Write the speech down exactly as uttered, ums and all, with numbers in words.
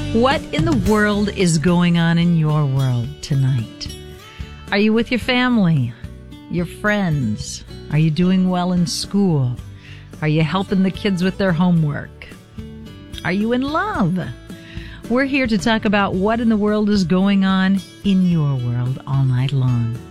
What in the world is going on in your world tonight? Are you with your family? Your friends? Are you doing well in school? Are you helping the kids with their homework? Are you in love? We're here to talk about what in the world is going on in your world all night long.